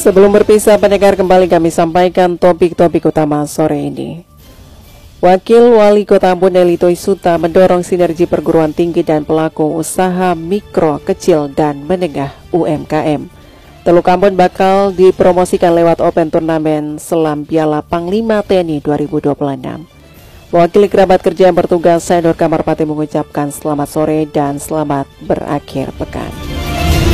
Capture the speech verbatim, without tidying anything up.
Sebelum berpisah, pendengar, kembali kami sampaikan topik-topik utama sore ini. Wakil Wali Kota Ambon Nelito Isuta mendorong sinergi perguruan tinggi dan pelaku usaha mikro, kecil, dan menengah U M K M. Teluk Ambon bakal dipromosikan lewat Open Turnamen Selam Piala Panglima T N I dua ribu dua puluh enam. Wakil kerabat kerja yang bertugas Senur Kamar Pati mengucapkan selamat sore dan selamat berakhir pekan.